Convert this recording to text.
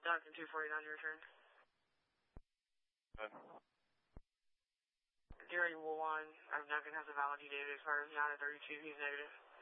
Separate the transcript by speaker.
Speaker 1: Duncan 249, your turn. Gary 1, Duncan has a valid data as far as 9 at 32, he's negative.